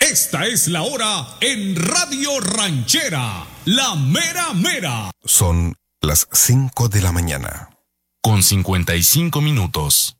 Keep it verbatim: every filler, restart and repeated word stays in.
Esta es la hora en Radio Ranchera, la mera mera. Son las cinco de la mañana. Con cincuenta y cinco minutos.